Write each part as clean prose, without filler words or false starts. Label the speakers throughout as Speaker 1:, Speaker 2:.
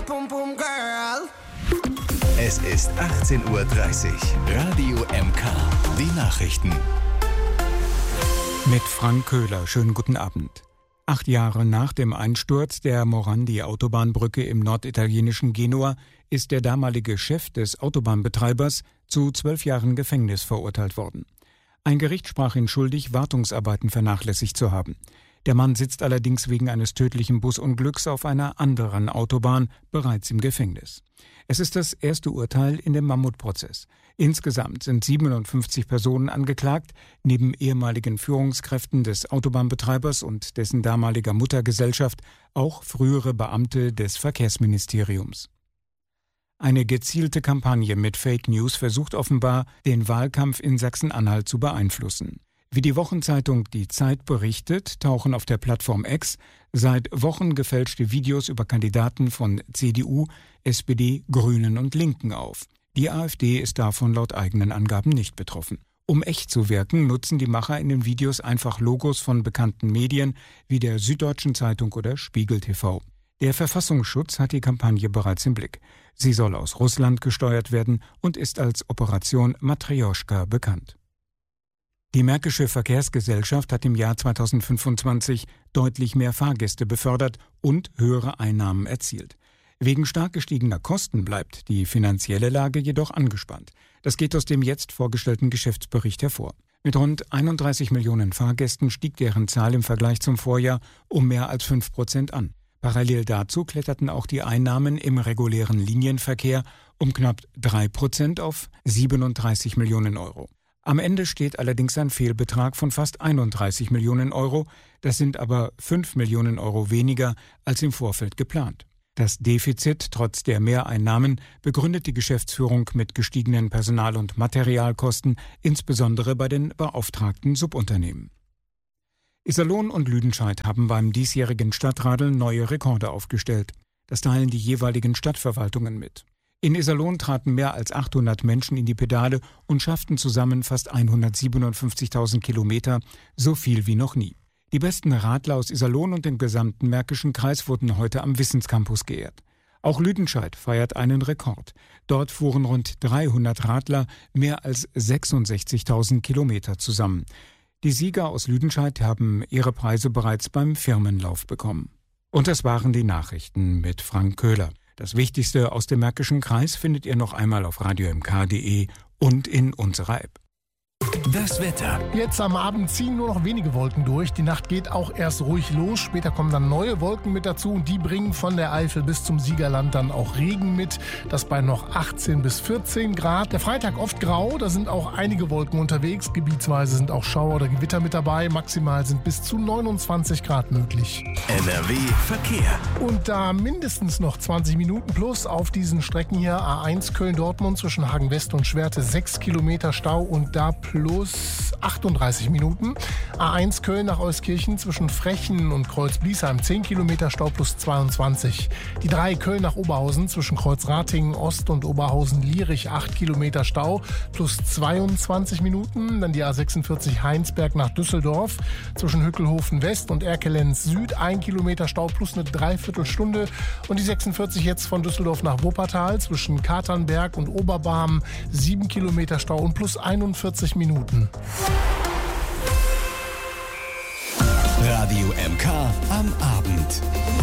Speaker 1: pum pum girl.
Speaker 2: Es ist 18:30 Uhr. Radio MK. Die Nachrichten.
Speaker 3: Mit Frank Köhler. Schönen guten Abend. 8 Jahre nach dem Einsturz der Morandi-Autobahnbrücke im norditalienischen Genua ist der damalige Chef des Autobahnbetreibers zu 12 Jahren Gefängnis verurteilt worden. Ein Gericht sprach ihn schuldig, Wartungsarbeiten vernachlässigt zu haben. Der Mann sitzt allerdings wegen eines tödlichen Busunglücks auf einer anderen Autobahn bereits im Gefängnis. Es ist das erste Urteil in dem Mammutprozess. Insgesamt sind 57 Personen angeklagt, neben ehemaligen Führungskräften des Autobahnbetreibers und dessen damaliger Muttergesellschaft auch frühere Beamte des Verkehrsministeriums. Eine gezielte Kampagne mit Fake News versucht offenbar, den Wahlkampf in Sachsen-Anhalt zu beeinflussen. Wie die Wochenzeitung Die Zeit berichtet, tauchen auf der Plattform X seit Wochen gefälschte Videos über Kandidaten von CDU, SPD, Grünen und Linken auf. Die AfD ist davon laut eigenen Angaben nicht betroffen. Um echt zu wirken, nutzen die Macher in den Videos einfach Logos von bekannten Medien wie der Süddeutschen Zeitung oder Spiegel TV. Der Verfassungsschutz hat die Kampagne bereits im Blick. Sie soll aus Russland gesteuert werden und ist als Operation Matrjoschka bekannt. Die Märkische Verkehrsgesellschaft hat im Jahr 2025 deutlich mehr Fahrgäste befördert und höhere Einnahmen erzielt. Wegen stark gestiegener Kosten bleibt die finanzielle Lage jedoch angespannt. Das geht aus dem jetzt vorgestellten Geschäftsbericht hervor. Mit rund 31 Millionen Fahrgästen stieg deren Zahl im Vergleich zum Vorjahr um mehr als 5% an. Parallel dazu kletterten auch die Einnahmen im regulären Linienverkehr um knapp 3% auf 37 Millionen Euro. Am Ende steht allerdings ein Fehlbetrag von fast 31 Millionen Euro. Das sind aber 5 Millionen Euro weniger als im Vorfeld geplant. Das Defizit trotz der Mehreinnahmen begründet die Geschäftsführung mit gestiegenen Personal- und Materialkosten, insbesondere bei den beauftragten Subunternehmen. Iserlohn und Lüdenscheid haben beim diesjährigen Stadtradeln neue Rekorde aufgestellt. Das teilen die jeweiligen Stadtverwaltungen mit. In Iserlohn traten mehr als 800 Menschen in die Pedale und schafften zusammen fast 157.000 Kilometer, so viel wie noch nie. Die besten Radler aus Iserlohn und dem gesamten Märkischen Kreis wurden heute am Wissenscampus geehrt. Auch Lüdenscheid feiert einen Rekord. Dort fuhren rund 300 Radler mehr als 66.000 Kilometer zusammen. Die Sieger aus Lüdenscheid haben ihre Preise bereits beim Firmenlauf bekommen. Und das waren die Nachrichten mit Frank Köhler. Das Wichtigste aus dem Märkischen Kreis findet ihr noch einmal auf radiomk.de und in unserer App.
Speaker 2: Das Wetter.
Speaker 4: Jetzt am Abend ziehen nur noch wenige Wolken durch. Die Nacht geht auch erst ruhig los. Später kommen dann neue Wolken mit dazu und die bringen von der Eifel bis zum Siegerland dann auch Regen mit. Das bei noch 18 bis 14 Grad. Der Freitag oft grau, da sind auch einige Wolken unterwegs. Gebietsweise sind auch Schauer oder Gewitter mit dabei. Maximal sind bis zu 29 Grad möglich.
Speaker 2: NRW Verkehr.
Speaker 4: Und da mindestens noch 20 Minuten plus auf diesen Strecken hier. A1 Köln-Dortmund zwischen Hagen-West und Schwerte 6 Kilometer Stau und da plus 38 Minuten. A1 Köln nach Euskirchen zwischen Frechen und Kreuz-Bliesheim 10 Kilometer Stau plus 22. Die 3 Köln nach Oberhausen zwischen Kreuz-Ratingen Ost und Oberhausen-Lierich 8 Kilometer Stau plus 22 Minuten. Dann die A46 Heinsberg nach Düsseldorf zwischen Hückelhofen West und Erkelenz Süd 1 Kilometer Stau plus eine Dreiviertelstunde. Und die 46 jetzt von Düsseldorf nach Wuppertal zwischen Katernberg und Oberbarm 7 Kilometer Stau und plus 41 Minuten.
Speaker 2: Radio MK am Abend.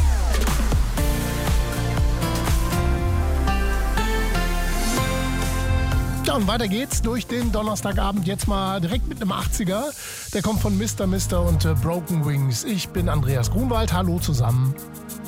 Speaker 4: Ja, und weiter geht's durch den Donnerstagabend jetzt mal direkt mit einem 80er. Der kommt von Mr. und Broken Wings. Ich bin Andreas Grunwald. Hallo zusammen.